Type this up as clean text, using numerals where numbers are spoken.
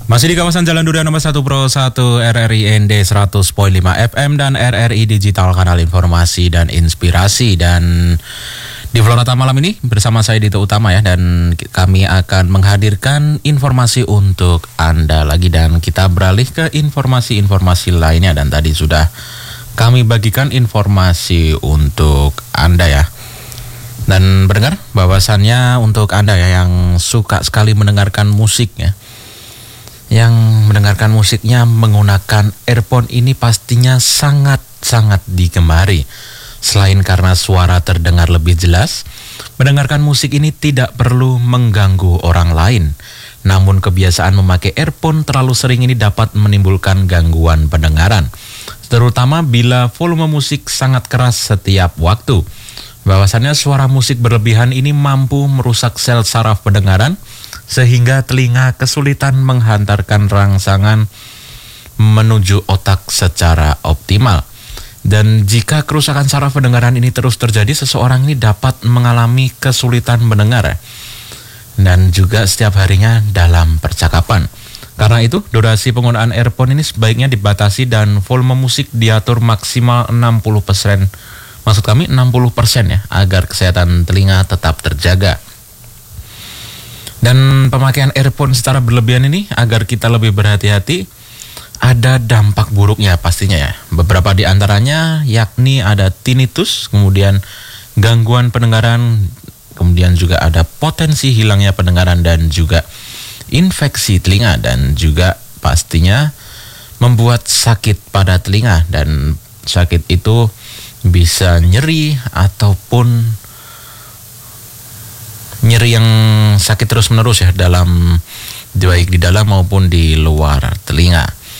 Masih di kawasan Jalan Durian nomor 1 Pro 1 RRI ND 100.5 FM dan RRI Digital Kanal Informasi dan Inspirasi. Dan di Florata malam ini bersama saya Dito Utama ya, dan kami akan menghadirkan informasi untuk Anda lagi, dan kita beralih ke informasi-informasi lainnya. Dan tadi sudah kami bagikan informasi untuk Anda ya. Dan mendengar bahwasannya untuk Anda ya yang suka sekali mendengarkan musik ya, yang mendengarkan musiknya menggunakan earphone ini pastinya sangat-sangat digemari. Selain karena suara terdengar lebih jelas, mendengarkan musik ini tidak perlu mengganggu orang lain. Namun kebiasaan memakai earphone terlalu sering ini dapat menimbulkan gangguan pendengaran, terutama bila volume musik sangat keras setiap waktu. Bahwasannya suara musik berlebihan ini mampu merusak sel saraf pendengaran, sehingga telinga kesulitan menghantarkan rangsangan menuju otak secara optimal. Dan jika kerusakan saraf pendengaran ini terus terjadi, seseorang ini dapat mengalami kesulitan mendengar dan juga setiap harinya dalam percakapan. Karena itu, durasi penggunaan earphone ini sebaiknya dibatasi dan volume musik diatur maksimal 60%. Maksud kami 60% ya, agar kesehatan telinga tetap terjaga. Dan pemakaian earphone secara berlebihan ini agar kita lebih berhati-hati, ada dampak buruknya pastinya ya. Beberapa di antaranya yakni ada tinnitus, kemudian gangguan pendengaran, kemudian juga ada potensi hilangnya pendengaran dan juga infeksi telinga, dan juga pastinya membuat sakit pada telinga. Dan sakit itu bisa nyeri ataupun nyeri yang sakit terus menerus ya, baik di dalam maupun di luar telinga.